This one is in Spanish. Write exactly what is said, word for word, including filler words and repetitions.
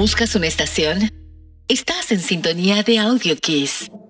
¿Buscas una estación? Estás en sintonía de Audio Kiss.